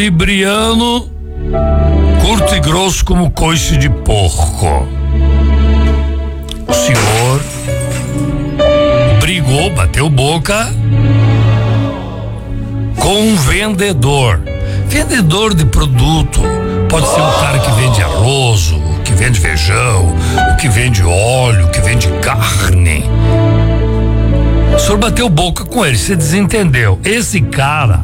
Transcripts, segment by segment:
Libriano, curto e grosso como coice de porco. O senhor brigou, bateu boca com um vendedor de produto. Pode ser um cara que vende arroz, o que vende feijão, o que vende óleo, o que vende carne. O senhor bateu boca com ele, você desentendeu. Esse cara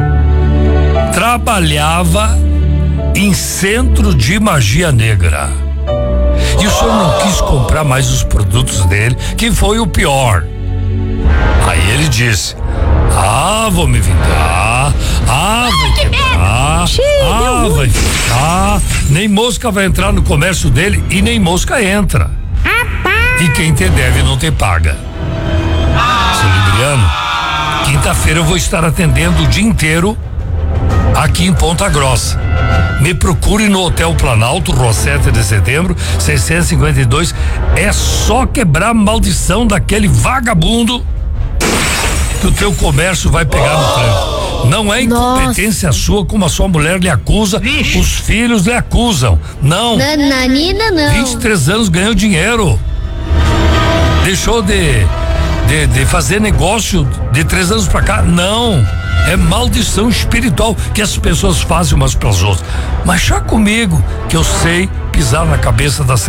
trabalhava em centro de magia negra. E o senhor não quis comprar mais os produtos dele, que foi o pior. Aí ele disse: vou me vingar, vai quebrar, vai ficar, nem mosca vai entrar no comércio dele e nem mosca entra. E quem te deve não te paga. Seu Libriano, quinta-feira eu vou estar atendendo o dia inteiro aqui em Ponta Grossa. Me procure no Hotel Planalto, Rua 7 de Setembro, 652. É só quebrar a maldição daquele vagabundo que o teu comércio vai pegar no tranco. Não é incompetência sua, como a sua mulher lhe acusa, os filhos lhe acusam. Não. Nananina, não. 23 anos ganhou dinheiro. Deixou de fazer negócio de 3 anos pra cá? Não. É maldição espiritual que as pessoas fazem umas pras outras. Mas já comigo, que eu sei pisar na cabeça das